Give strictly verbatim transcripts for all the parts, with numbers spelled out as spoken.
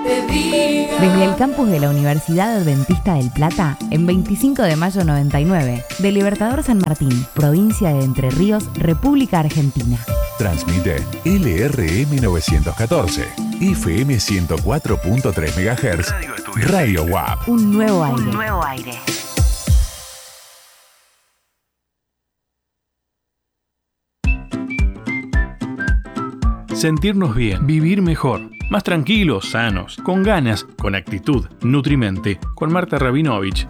Desde el campus de la Universidad Adventista del Plata, en veinticinco de mayo noventa y nueve, de Libertador San Martín, provincia de Entre Ríos, República Argentina. Transmite L R M novecientos catorce, F M ciento cuatro punto tres megahertz, Radio W A P. Un nuevo aire. Un nuevo aire. Sentirnos bien, vivir mejor, más tranquilos, sanos, con ganas, con actitud, Nutrimente, con Marta Rabinovich.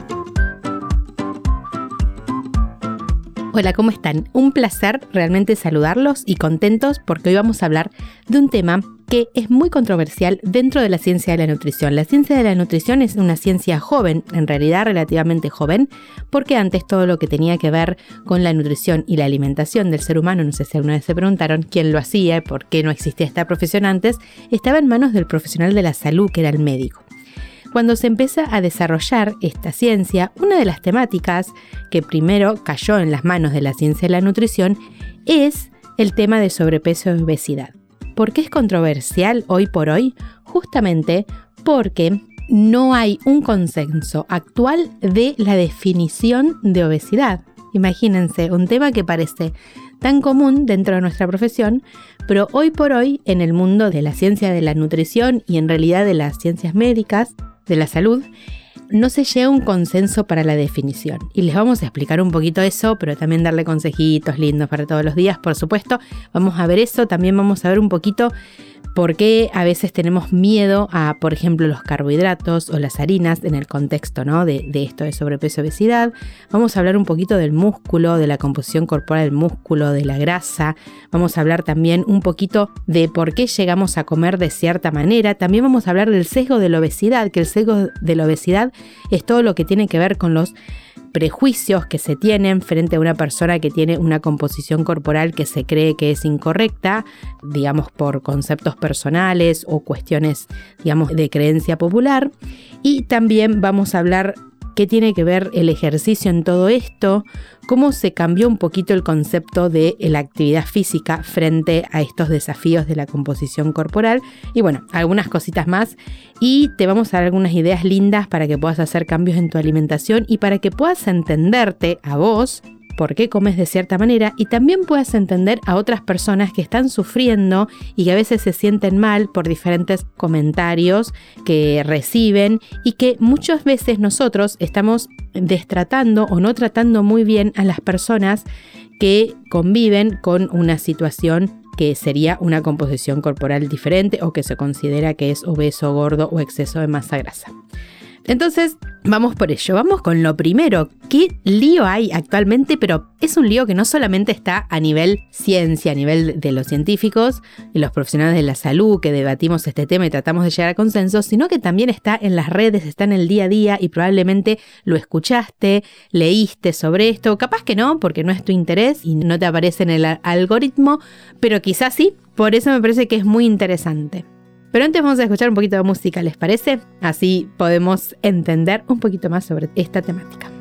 Hola, ¿cómo están? Un placer realmente saludarlos y contentos porque hoy vamos a hablar de un tema que es muy controversial dentro de la ciencia de la nutrición. La ciencia de la nutrición es una ciencia joven, en realidad relativamente joven, porque antes todo lo que tenía que ver con la nutrición y la alimentación del ser humano, no sé si alguna vez se preguntaron quién lo hacía, por qué no existía esta profesión antes, estaba en manos del profesional de la salud, que era el médico. Cuando se empieza a desarrollar esta ciencia, una de las temáticas que primero cayó en las manos de la ciencia de la nutrición es el tema de sobrepeso y obesidad. ¿Por qué es controversial hoy por hoy? Justamente porque no hay un consenso actual de la definición de obesidad. Imagínense, un tema que parece tan común dentro de nuestra profesión, pero hoy por hoy en el mundo de la ciencia de la nutrición y en realidad de las ciencias médicas, de la salud, no se llega a un consenso para la definición. Y les vamos a explicar un poquito eso, pero también darle consejitos lindos para todos los días, por supuesto. Vamos a ver eso, también vamos a ver un poquito por qué a veces tenemos miedo a, por ejemplo, los carbohidratos o las harinas en el contexto, ¿no? de, de esto de sobrepeso y obesidad. Vamos a hablar un poquito del músculo, de la composición corporal del músculo, de la grasa. Vamos a hablar también un poquito de por qué llegamos a comer de cierta manera. También vamos a hablar del sesgo de la obesidad, que el sesgo de la obesidad es todo lo que tiene que ver con los prejuicios que se tienen frente a una persona que tiene una composición corporal que se cree que es incorrecta, digamos por conceptos personales o cuestiones, digamos, de creencia popular. Y también vamos a hablar qué tiene que ver el ejercicio en todo esto, cómo se cambió un poquito el concepto de la actividad física frente a estos desafíos de la composición corporal y bueno, algunas cositas más. Y te vamos a dar algunas ideas lindas para que puedas hacer cambios en tu alimentación y para que puedas entenderte a vos por qué comes de cierta manera y también puedas entender a otras personas que están sufriendo y que a veces se sienten mal por diferentes comentarios que reciben y que muchas veces nosotros estamos destratando o no tratando muy bien a las personas que conviven con una situación que sería una composición corporal diferente o que se considera que es obeso, gordo o exceso de masa grasa. Entonces, vamos por ello, vamos con lo primero. ¿Qué lío hay actualmente? Pero es un lío que no solamente está a nivel ciencia, a nivel de los científicos y los profesionales de la salud que debatimos este tema y tratamos de llegar a consenso, sino que también está en las redes, está en el día a día y probablemente lo escuchaste, leíste sobre esto. Capaz que no, porque no es tu interés y no te aparece en el algoritmo, pero quizás sí. Por eso me parece que es muy interesante. Pero antes vamos a escuchar un poquito de música, ¿les parece? Así podemos entender un poquito más sobre esta temática.